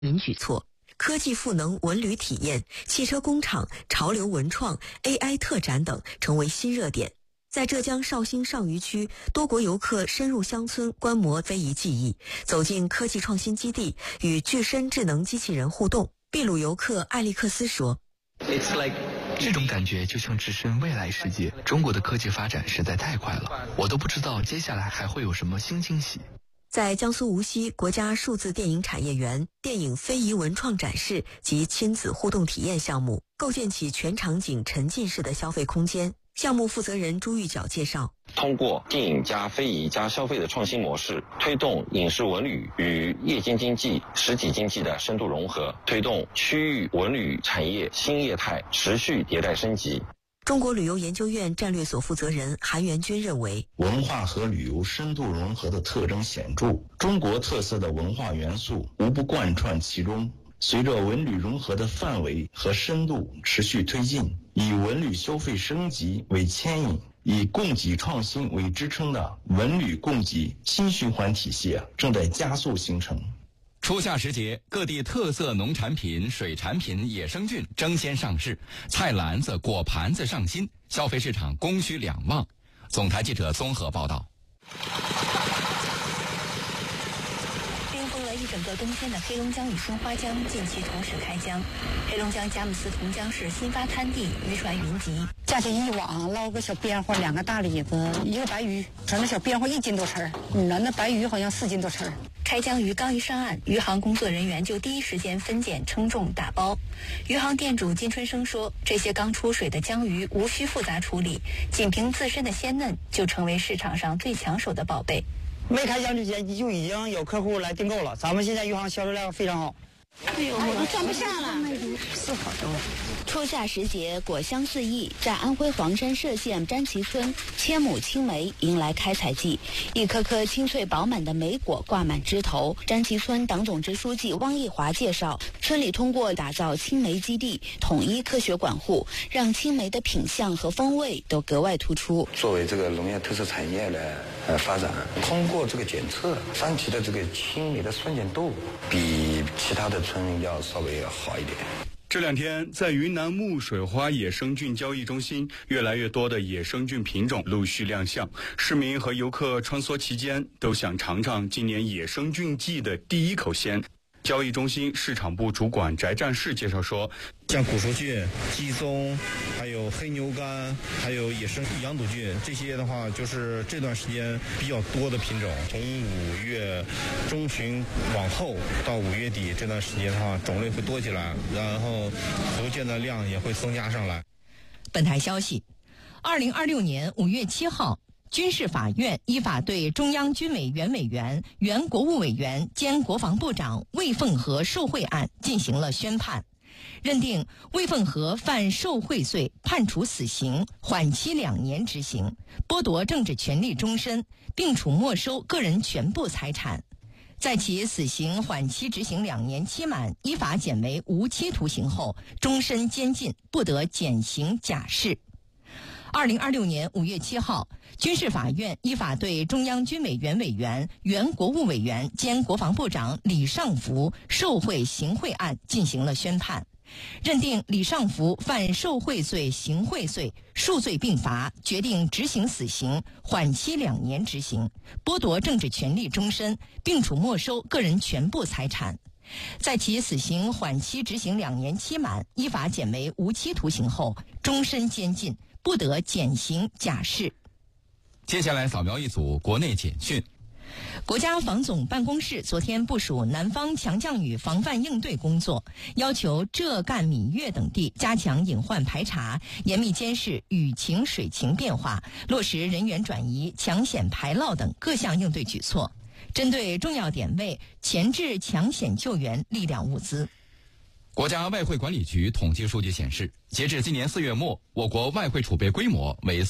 民举措。科技赋能文旅体验、汽车工厂、潮流文创、AI 特展等成为新热点。在浙江绍兴上虞区，多国游客深入乡村观摩非遗技艺，走进科技创新基地，与具身智能机器人互动。秘鲁游客艾利克斯说：“ 这种感觉就像置身未来世界。中国的科技发展实在太快了，我都不知道接下来还会有什么新惊喜。” 在江苏无锡国家数字电影产业园，电影非遗文创展示及亲子互动体验项目构建起全场景沉浸式的消费空间。项目负责人朱玉角介绍， 通过电影加非遗加消费的创新模式，推动影视文旅与夜间经济、实体经济的深度融合，推动区域文旅产业新业态持续迭代升级。 中国旅游研究院战略所负责人韩元军认为， 文化和旅游深度融合的特征显著，中国特色的文化元素无不贯穿其中。随着文旅融合的范围和深度持续推进，以文旅消费升级为牵引，以供给创新为支撑的文旅供给新循环体系正在加速形成。 初夏时节，各地特色农产品、水产品、野生菌争先上市，菜篮子、果盘子上新，消费市场供需两旺。总台记者综合报道。 冰封了一整个冬天的黑龙江与松花江近期同时开江。黑龙江佳木斯同江市新发滩地渔船云集， 架起一网，捞个小边花，2个大李子，一个白鱼，传那小边花1斤多吃，那白鱼好像4斤多吃。 开江鱼刚一上岸，渔行工作人员就第一时间分拣、称重、打包。渔行店主金春生说，这些刚出水的江鱼无需复杂处理，仅凭自身的鲜嫩就成为市场上最抢手的宝贝。 没开江之前就已经有客户来订购了，咱们现在渔行销售量非常好。 哎呦，我都装不下了，是好多。 初夏时节，果香四溢，在安徽黄山歙县詹旗村，千亩青梅迎来开采季，一颗颗清脆饱满的梅果挂满枝头。詹旗村党总支书记汪义华介绍，村里通过打造青梅基地，统一科学管护，让青梅的品相和风味都格外突出。 作为这个农业特色产业的发展，通过这个检测，山崎的这个青梅的酸碱度比其他的村要稍微好一点。 这2天，在云南木水花野生菌交易中心，越来越多的野生菌品种陆续亮相。市民和游客穿梭其间，都想尝尝今年野生菌季的第一口鲜。交易中心市场部主管翟战士介绍说， 像古熟菌、鸡枞，还有黑牛肝，还有野生羊肚菌，这些的话就是这段时间比较多的品种。从5月中旬往后到5月底这段时间的话，种类会多起来，然后邮件的量也会增加上来。 本台消息，2026年5月7号。军事法院依法对中央军委原委员、原国务委员兼国防部长魏凤和受贿案进行了宣判，认定魏凤和犯受贿罪，判处死刑，缓期2年执行，剥夺政治权利终身，并处没收个人全部财产。在其死刑缓期执行2年期满，依法减为无期徒刑后，终身监禁，不得减刑假释。2026年5月7号，军事法院依法对中央军委原委员、原国务委员兼国防部长李尚福受贿行贿案进行了宣判，认定李尚福犯受贿罪、行贿罪，数罪并罚，决定执行死刑，缓期2年执行，剥夺政治权利终身，并处没收个人全部财产。在其死刑缓期执行2年期满，依法减为无期徒刑后，终身监禁，不得减刑假释。 接下来扫描一组国内简讯。 国家防总办公室昨天部署南方强降雨防范应对工作，要求浙赣闽粤等地加强隐患排查，严密监视雨情水情变化，落实人员转移、抢险排涝等各项应对举措，针对重要点位前置抢险救援力量物资。 国家外汇管理局统计数据显示，截至今年4月末，我国外汇储备规模为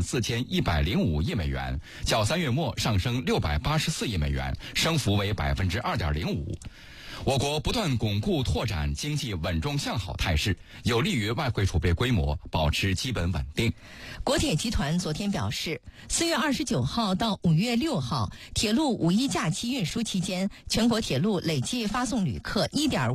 34105亿美元，较3月末上升684亿美元，升幅为2.05%。 我国不断巩固拓展经济稳中向好态势，有利于外汇储备规模保持基本稳定。 国铁集团昨天表示，4月29号到5月6号铁路五一假期运输期间，全国铁路累计发送旅客1.5